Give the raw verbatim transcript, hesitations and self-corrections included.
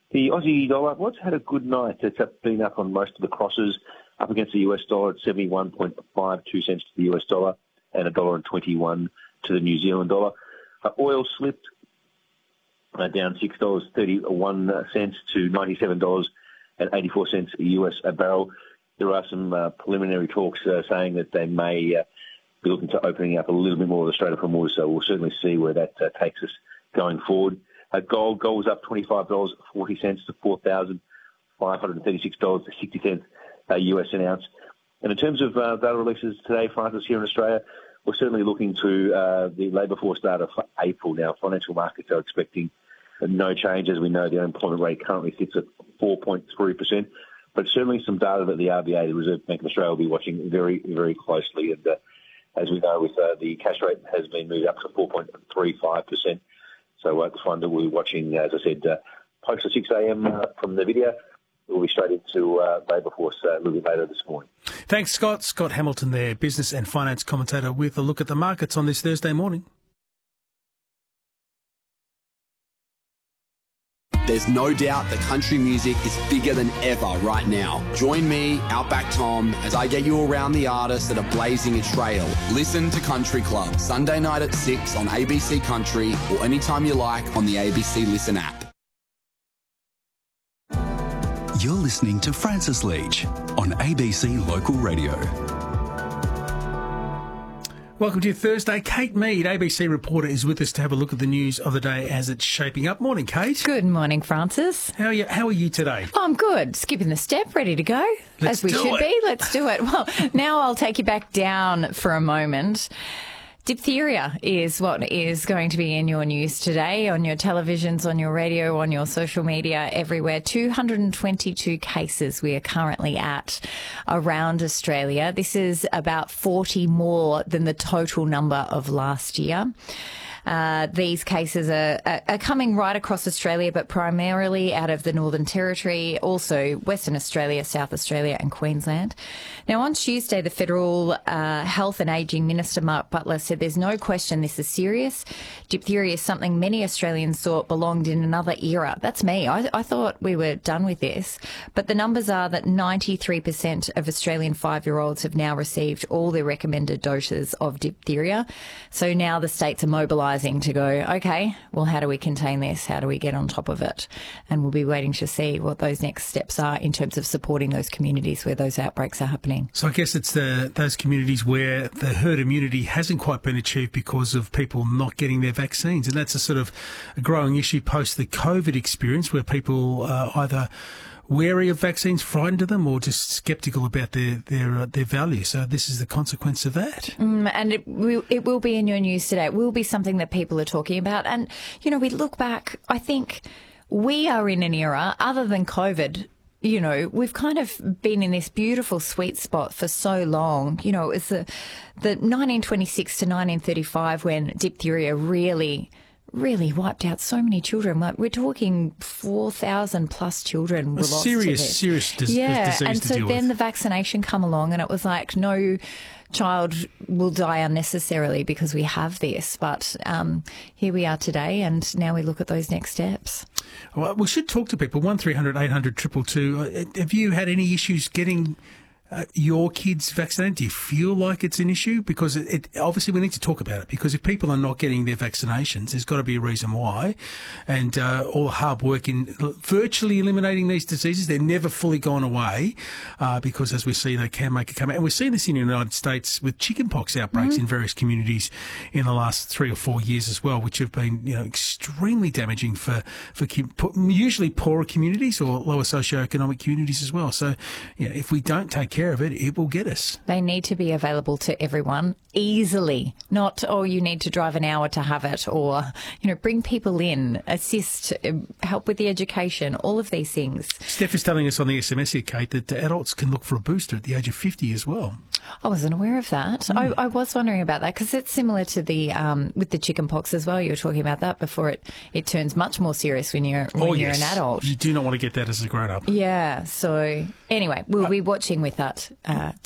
The Aussie dollar, well, it's had a good night. It's up, been up on most of the crosses, up against the U S dollar at seventy-one point five two cents to the U S dollar and one dollar twenty-one to the New Zealand dollar. Uh, oil slipped uh, down six dollars thirty-one to ninety-seven dollars eighty-four a U S a barrel. There are some uh, preliminary talks uh, saying that they may uh, be looking to opening up a little bit more of the Strait of Hormuz, so we'll certainly see where that uh, takes us going forward. Uh, gold, gold was up twenty-five dollars forty to four thousand five hundred thirty-six dollars sixty uh, U S an ounce. And in terms of uh, data releases today, Francis, here in Australia, we're certainly looking to uh, the labour force data for April. Now, financial markets are expecting no change. As we know, the unemployment rate currently sits at four point three percent, but certainly some data that the R B A, the Reserve Bank of Australia, will be watching very, very closely. And uh, as we know, with uh, the cash rate has been moved up to four point three five percent. So uh, the fund that we're watching, as I said, uh, post at six a.m. Uh, from the video. We'll be straight into uh, labour force uh, a little bit later this morning. Thanks, Scott. Scott Hamilton there, business and finance commentator, with a look at the markets on this Thursday morning. There's no doubt that country music is bigger than ever right now. Join me, Outback Tom, as I get you around the artists that are blazing a trail. Listen to Country Club, Sunday night at six on A B C Country or anytime you like on the A B C Listen app. You're listening to Francis Leach on A B C Local Radio. Welcome to your Thursday. Kate Mead, A B C reporter, is with us to have a look at the news of the day as it's shaping up. Morning, Kate. Good morning, Francis. How are you, how are you today? Oh, I'm good. Skipping the step, ready to go. Let's as we do should it. be. Let's do it. Well, now I'll take you back down for a moment. Diphtheria is what is going to be in your news today, on your televisions, on your radio, on your social media, everywhere. two hundred twenty-two cases we are currently at around Australia. This is about forty more than the total number of last year. Uh, these cases are, are, are coming right across Australia, but primarily out of the Northern Territory, also Western Australia, South Australia and Queensland. Now, on Tuesday, the Federal uh, Health and Ageing Minister, Mark Butler, said there's no question this is serious. Diphtheria is something many Australians thought belonged in another era. That's me. I, I thought we were done with this. But the numbers are that ninety-three percent of Australian five-year-olds have now received all their recommended doses of diphtheria. So now the states are mobilising to go, okay, well, how do we contain this? How do we get on top of it? And we'll be waiting to see what those next steps are in terms of supporting those communities where those outbreaks are happening. So I guess it's the those communities where the herd immunity hasn't quite been achieved because of people not getting their vaccines. And that's a sort of a growing issue post the COVID experience, where people are either wary of vaccines, frightened of them, or just sceptical about their their uh, their value. So this is the consequence of that. Mm, and it will, it will be in your news today. It will be something that people are talking about. And, you know, we look back, I think we are in an era, other than COVID, you know, we've kind of been in this beautiful sweet spot for so long. You know, it was the, the nineteen twenty-six to nineteen thirty-five when diphtheria really... really wiped out so many children. Like, we're talking four thousand plus children were A lost serious, to this. serious dis- yeah. disease and to so deal then with. the vaccination come along and it was like, no child will die unnecessarily because we have this. But um, here we are today, and now we look at those next steps. Well, we should talk to people. one three hundred eight hundred two two two. Have you had any issues getting Uh, your kids vaccinated? Do you feel like it's an issue? Because it, it obviously we need to talk about it, because if people are not getting their vaccinations, there's got to be a reason why. And uh, all the hard work in virtually eliminating these diseases, they're never fully gone away uh, because, as we see, they can make a comeback. And we've seen this in the United States with chickenpox outbreaks mm-hmm. in various communities in the last three or four years as well, which have been, you know, extremely damaging for, for usually poorer communities or lower socioeconomic communities as well. So, you know, if we don't take care of it, it will get us. They need to be available to everyone easily, not, oh, you need to drive an hour to have it, or, you know, bring people in, assist, help with the education, all of these things. Steph is telling us on the S M S here, Kate, that adults can look for a booster at the age of fifty as well. I wasn't aware of that. Mm. I, I was wondering about that, because it's similar to the um, with the chickenpox as well. You were talking about that before. It it turns much more serious when you're when oh, you're yes. an adult. You do not want to get that as a grown up. Yeah. So anyway, we'll uh, be watching with that uh,